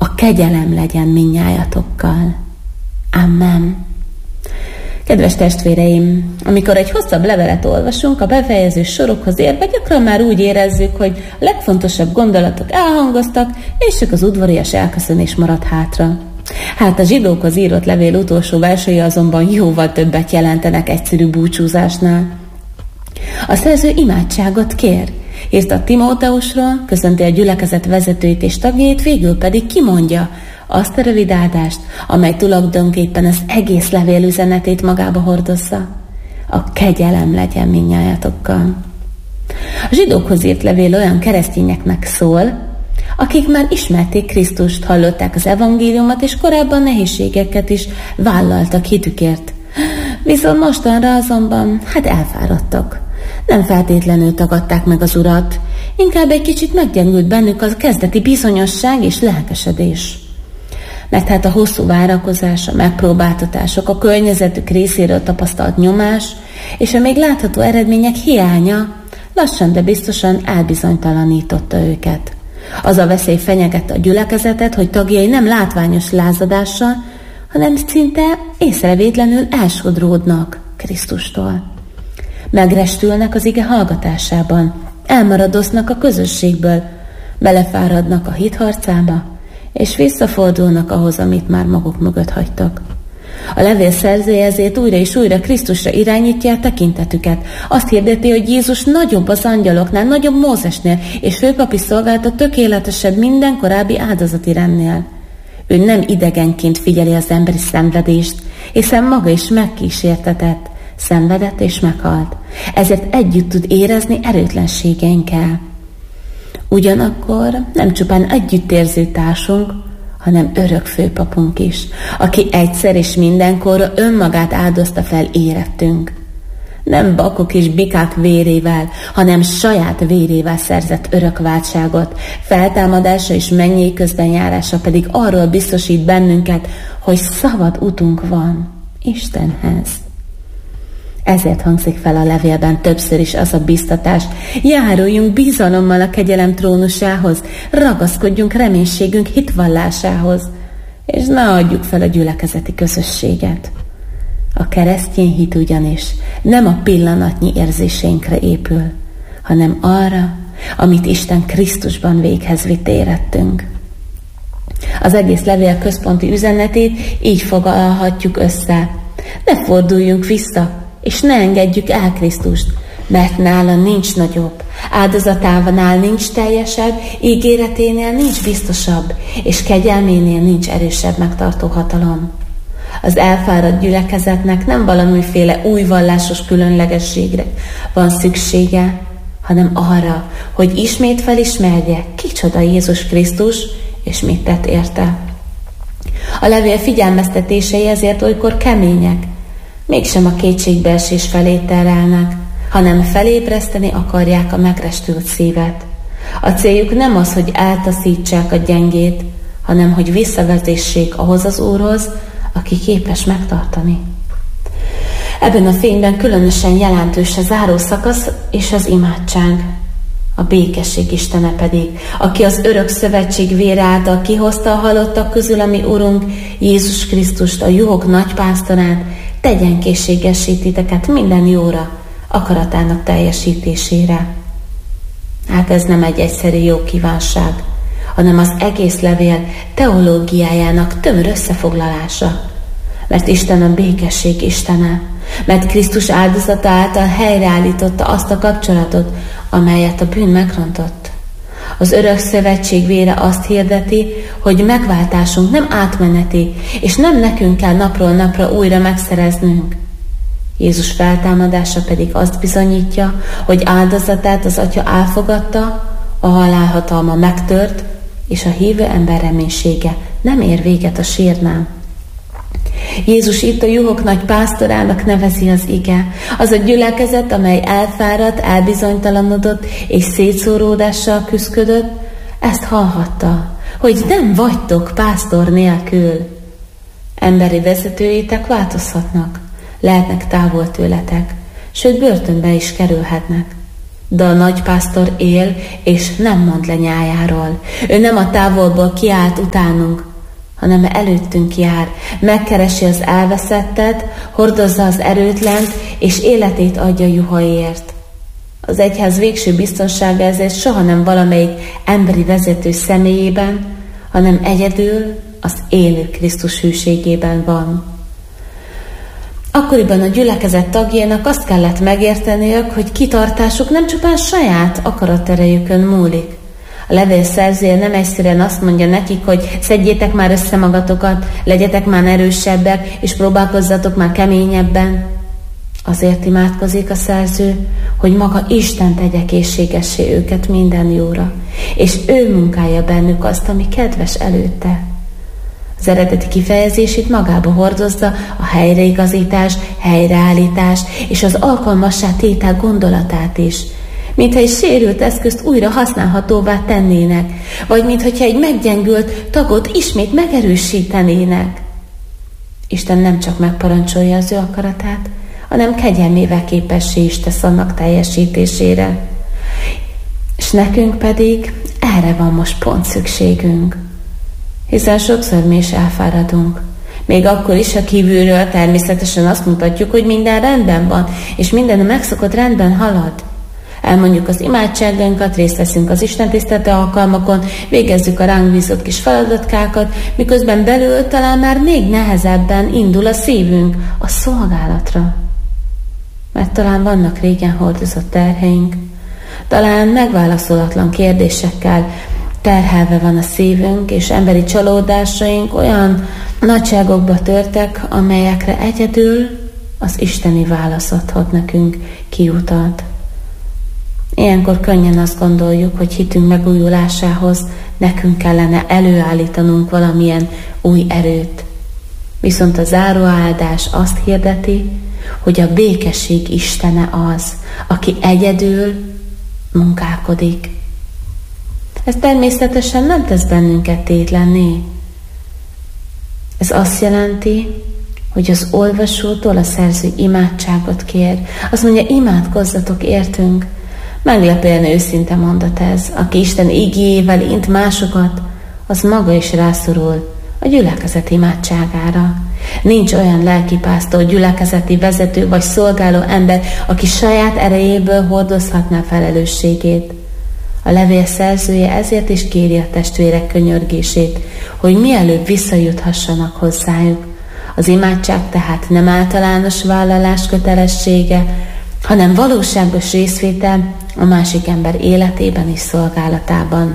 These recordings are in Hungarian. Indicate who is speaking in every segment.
Speaker 1: A kegyelem legyen mindnyájatokkal. Amen. Kedves testvéreim, amikor egy hosszabb levelet olvasunk, a befejező sorokhoz érve gyakran már úgy érezzük, hogy a legfontosabb gondolatok elhangoztak, és csak az udvarias elköszönés maradt hátra. Hát a zsidókhoz írott levél utolsó versei azonban jóval többet jelentenek egyszerű búcsúzásnál. A szerző imádságot kér, írta Timóteusról, köszönti a gyülekezet vezetőit és tagjait, végül pedig kimondja azt a rövid áldást, amely tulajdonképpen az egész levél üzenetét magába hordozza. A kegyelem legyen mindnyájatokkal. A zsidókhoz írt levél olyan keresztényeknek szól, akik már ismerték Krisztust, hallották az evangéliumot, és korábban nehézségeket is vállaltak hitükért. Viszont mostanra azonban, elfáradtak. Nem feltétlenül tagadták meg az Urat, inkább egy kicsit meggyengült bennük a kezdeti bizonyosság és lelkesedés. Mert a hosszú várakozás, a megpróbáltatások, a környezetük részéről tapasztalt nyomás és a még látható eredmények hiánya lassan, de biztosan elbizonytalanította őket. Az a veszély fenyegette a gyülekezetet, hogy tagjai nem látványos lázadással, hanem szinte észrevétlenül elsodródnak Krisztustól. Megrestülnek az ige hallgatásában, elmaradoznak a közösségből, belefáradnak a hit harcába, és visszafordulnak ahhoz, amit már maguk mögött hagytak. A levél szerzője ezért újra és újra Krisztusra irányítja a tekintetüket. Azt hirdeti, hogy Jézus nagyobb az angyaloknál, nagyobb Mózesnél, és főpapi szolgálata tökéletesebb minden korábbi áldozati rendnél. Ő nem idegenként figyeli az emberi szenvedést, hiszen maga is megkísértetett, szenvedett és meghalt. Ezért együtt tud érezni erőtlenségeinkkel. Ugyanakkor nem csupán együttérző társunk, hanem örök főpapunk is, aki egyszer és mindenkorra önmagát áldozta fel érettünk. Nem bakok és bikák vérével, hanem saját vérével szerzett örök váltságot, feltámadása és mennyei közbenjárása pedig arról biztosít bennünket, hogy szabad utunk van Istenhez. Ezért hangzik fel a levélben többször is az a biztatás: járuljunk bizalommal a kegyelem trónusához, ragaszkodjunk reménységünk hitvallásához, és ne adjuk fel a gyülekezeti közösséget. A keresztény hit ugyanis nem a pillanatnyi érzéseinkre épül, hanem arra, amit Isten Krisztusban véghez vitt érettünk. Az egész levél központi üzenetét így foglalhatjuk össze: ne forduljunk vissza, és ne engedjük el Krisztust, mert nála nincs nagyobb, áldozatánál nincs teljesebb, ígéreténél nincs biztosabb, és kegyelménél nincs erősebb megtartó hatalom. Az elfáradt gyülekezetnek nem valamiféle új vallásos különlegességre van szüksége, hanem arra, hogy ismét felismerje, kicsoda Jézus Krisztus, és mit tett érte. A levél figyelmeztetései ezért olykor kemények, mégsem a kétségbeesés felé terelnek, hanem felébreszteni akarják a megrestült szívet. A céljuk nem az, hogy eltaszítsák a gyengét, hanem hogy visszavezessék ahhoz az Úrhoz, aki képes megtartani. Ebben a fényben különösen jelentős a záró szakasz és az imádság. A békesség Istene pedig, aki az örök szövetség vére által kihozta a halottak közül a mi Urunk Jézus Krisztust, a juhok nagypásztorát, tegyen készségessé titeket minden jóra, akaratának teljesítésére. Ez nem egy egyszerű jó kívánság, hanem az egész levél teológiájának tömör összefoglalása. Mert Isten a békesség Istene, mert Krisztus áldozata által helyreállította azt a kapcsolatot, amelyet a bűn megrontott. Az örök szövetség vére azt hirdeti, hogy megváltásunk nem átmeneti, és nem nekünk kell napról napra újra megszereznünk. Jézus feltámadása pedig azt bizonyítja, hogy áldozatát az Atya elfogadta, a halálhatalma megtört, és a hívő ember reménysége nem ér véget a sírnál. Jézus itt a juhok nagy pásztorának nevezi az ige. Az a gyülekezet, amely elfáradt, elbizonytalanodott és szétszóródással küszködött, ezt hallhatta, hogy nem vagytok pásztor nélkül. Emberi vezetőitek változhatnak, lehetnek távol tőletek, sőt börtönbe is kerülhetnek. De a nagypásztor él, és nem mond le nyájáról. Ő nem a távolból kiált utánunk, hanem előttünk jár, megkeresi az elveszettet, hordozza az erőtlent, és életét adja juhaért. Az egyház végső biztonsága ezért soha nem valamelyik emberi vezető személyében, hanem egyedül az élő Krisztus hűségében van. Akkoriban a gyülekezet tagjainak azt kellett megérteniük, hogy kitartásuk nem csupán saját akaraterejükön múlik. A levél szerzője nem egyszerűen azt mondja nekik, hogy szedjétek már össze magatokat, legyetek már erősebbek, és próbálkozzatok már keményebben. Azért imádkozik a szerző, hogy maga Isten tegye készségessé őket minden jóra, és ő munkálja bennük azt, ami kedves előtte. Az eredeti kifejezését magába hordozza a helyreigazítás, helyreállítás és az alkalmassá tétel gondolatát is, mintha egy sérült eszközt újra használhatóvá tennének, vagy mintha egy meggyengült tagot ismét megerősítenének. Isten nem csak megparancsolja az ő akaratát, hanem kegyelmével képessé is tesz annak teljesítésére. És nekünk pedig erre van most pont szükségünk. Hiszen sokszor mi is elfáradunk. Még akkor is, ha kívülről természetesen azt mutatjuk, hogy minden rendben van, és minden a megszokott rendben halad. Elmondjuk az imádságainkat, részt veszünk az istentiszteleti alkalmakon, végezzük a ránk bízott kis feladatkákat, miközben belül talán már még nehezebben indul a szívünk a szolgálatra. Mert talán vannak régen hordozott terheink, talán megválaszolatlan kérdésekkel terhelve van a szívünk, és emberi csalódásaink olyan nagyságokba törtek, amelyekre egyedül az isteni válasz adhat nekünk kiutat. Ilyenkor könnyen azt gondoljuk, hogy hitünk megújulásához nekünk kellene előállítanunk valamilyen új erőt. Viszont a záróáldás azt hirdeti, hogy a békesség Istene az, aki egyedül munkálkodik. Ez természetesen nem tesz bennünket tétlenné. Ez azt jelenti, hogy az olvasótól a szerző imádságot kér. Azt mondja, imádkozzatok értünk. Meglepően őszinte mondat ez. Aki Isten igéjével int másokat, az maga is rászorul a gyülekezet imádságára. Nincs olyan lelkipásztor, gyülekezeti vezető vagy szolgáló ember, aki saját erejéből hordozhatná felelősségét. A levél szerzője ezért is kéri a testvérek könyörgését, hogy mielőbb visszajuthassanak hozzájuk. Az imádság tehát nem általános vállalás kötelessége, hanem valóságos részvétel a másik ember életében és szolgálatában.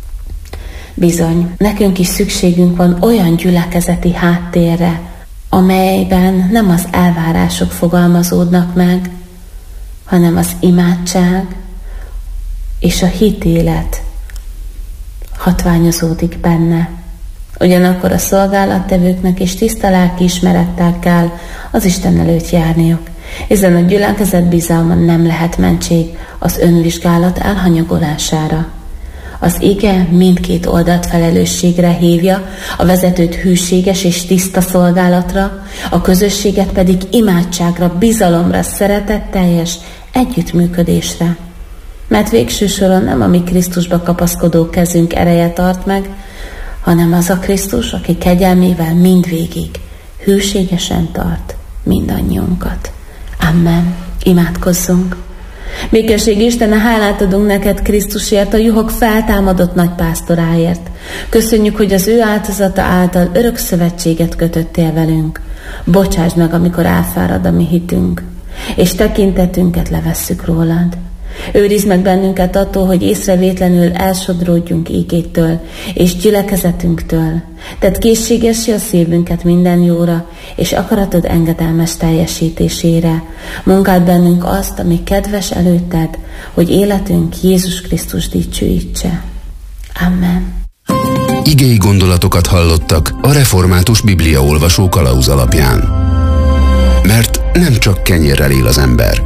Speaker 1: Bizony, nekünk is szükségünk van olyan gyülekezeti háttérre, amelyben nem az elvárások fogalmazódnak meg, hanem az imádság és a hitélet hatványozódik benne. Ugyanakkor a szolgálattevőknek és tiszta lelkiismerettel kell az Isten előtt járniuk, hiszen a gyülekezet bizalma nem lehet mentség az önvizsgálat elhanyagolására. Az ige mindkét oldalt felelősségre hívja, a vezetőt hűséges és tiszta szolgálatra, a közösséget pedig imádságra, bizalomra, szeretetteljes együttműködésre. Mert végső soron nem a mi Krisztusba kapaszkodó kezünk ereje tart meg, hanem az a Krisztus, aki kegyelmével mindvégig hűségesen tart mindannyiunkat. Amen. Imádkozzunk. Békesség Istene, hálát adunk neked Krisztusért, a juhok feltámadott nagypásztoráért. Köszönjük, hogy az ő áldozata által örök szövetséget kötöttél velünk. Bocsásd meg, amikor elfárad a mi hitünk, és tekintetünket levesszük rólad. Őrizd meg bennünket attól, hogy észrevétlenül elsodródjunk ígédtől és gyülekezetünktől. Tedd készségessé a szívünket minden jóra, és akaratod engedelmes teljesítésére. Munkáld bennünk azt, ami kedves előtted, hogy életünk Jézus Krisztus dicsőítse. Amen.
Speaker 2: Igei gondolatokat hallottak a Református Bibliaolvasó kalauz alapján. Mert nem csak kenyérrel él az ember.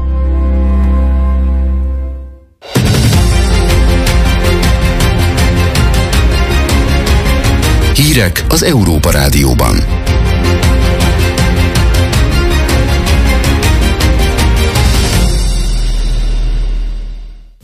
Speaker 2: Hírek az Európa Rádióban.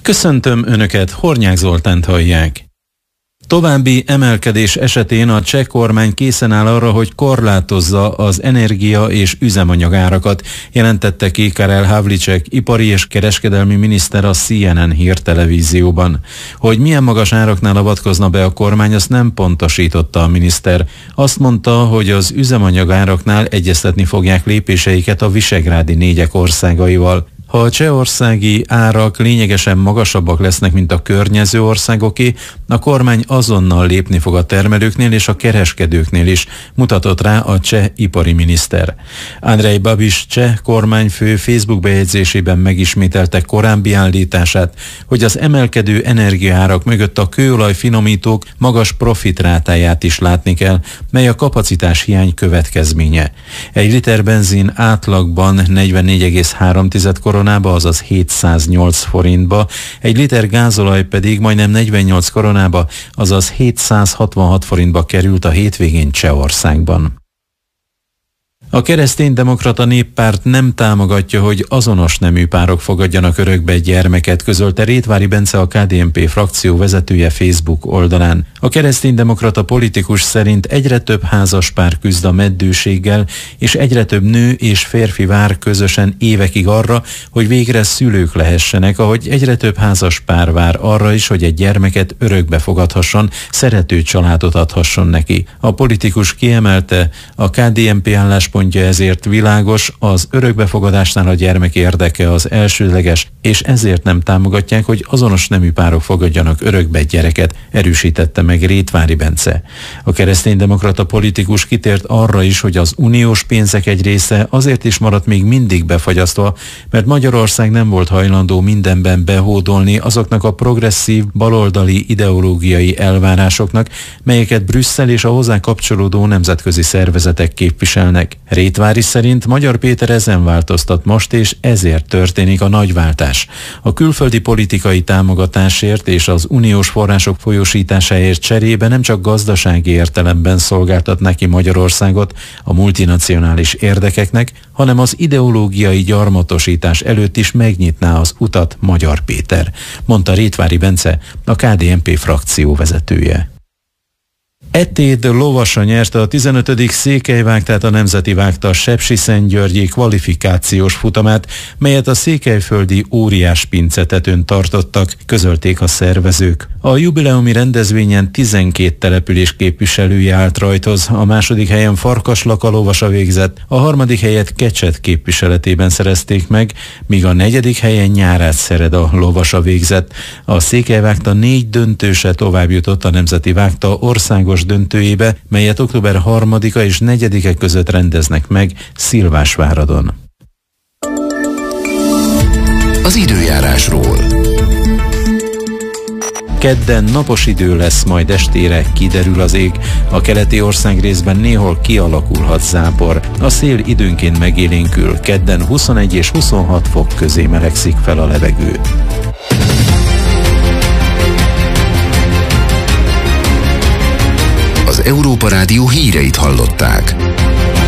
Speaker 3: Köszöntöm Önöket, Hornyák Zoltánt hallják. További emelkedés esetén a cseh kormány készen áll arra, hogy korlátozza az energia és üzemanyagárakat, jelentette ki Karel Havlicek, ipari és kereskedelmi miniszter a CNN hírtelevízióban. Hogy milyen magas áraknál avatkozna be a kormány, azt nem pontosította a miniszter. Azt mondta, hogy az üzemanyagáraknál egyeztetni fogják lépéseiket a visegrádi négyek országaival. Ha a csehországi árak lényegesen magasabbak lesznek, mint a környező országoké, a kormány azonnal lépni fog a termelőknél és a kereskedőknél is, mutatott rá a cseh ipari miniszter. Andrej Babiš cseh kormányfő Facebook bejegyzésében megismételte korábbi állítását, hogy az emelkedő energiaárak mögött a kőolaj finomítók magas profitrátáját is látni kell, mely a kapacitás hiány következménye. Egy liter benzin átlagban 44,3 koronába, azaz 708 forintba, egy liter gázolaj pedig majdnem 48 koronába, azaz 766 forintba került a hétvégén Csehországban. A Kereszténydemokrata Néppárt nem támogatja, hogy azonos nemű párok fogadjanak örökbe gyermeket, közölte Rétvári Bence, a KDNP frakció vezetője Facebook oldalán. A kereszténydemokrata politikus szerint egyre több házaspár küzd a meddőséggel, és egyre több nő és férfi vár közösen évekig arra, hogy végre szülők lehessenek, ahogy egyre több házaspár vár arra is, hogy egy gyermeket örökbe fogadhasson, szerető családot adhasson neki. A politikus kiemelte, a KDNP álláspontja ezért világos, az örökbefogadásnál a gyermek érdeke az elsődleges, és ezért nem támogatják, hogy azonos nemű párok fogadjanak örökbe gyereket, erősítette meg Rétvári Bence. A kereszténydemokrata politikus kitért arra is, hogy az uniós pénzek egy része azért is maradt még mindig befagyasztva, mert Magyarország nem volt hajlandó mindenben behódolni azoknak a progresszív, baloldali ideológiai elvárásoknak, melyeket Brüsszel és a hozzá kapcsolódó nemzetközi szervezetek képviselnek. Rétvári szerint Magyar Péter ezen változtat most, és ezért történik a nagyváltás. A külföldi politikai támogatásért és az uniós források folyósításáért cserébe nem csak gazdasági értelemben szolgáltatná ki Magyarországot a multinacionális érdekeknek, hanem az ideológiai gyarmatosítás előtt is megnyitná az utat Magyar Péter, mondta Rétvári Bence, a KDNP frakció vezetője. Etéd Lovasa nyerte a 15. Székelyvágtát, a Nemzeti vágta Sepsiszentgyörgyi kvalifikációs futamát, melyet a székelyföldi Óriás Pincetetőn tartottak, közölték a szervezők. A jubileumi rendezvényen 12 település képviselője állt rajthoz, a második helyen Farkaslaka lovasa végzett, a harmadik helyet Kecset képviseletében szerezték meg, míg a negyedik helyen Nyárád-Szereda lovasa végzett. A Székelyvágta 4 döntőse tovább jutott a Nemzeti vágta országos döntőjébe, melyet október 3-a és 4-e között rendeznek meg Szilvásváradon.
Speaker 2: Az időjárásról.
Speaker 3: Kedden napos idő lesz, majd estére kiderül az ég. A keleti országrészben néhol kialakulhat zápor. A szél időnként megélénkül, kedden 21 és 26 fok közé melegszik fel a levegő.
Speaker 2: Az Európa Rádió híreit hallották.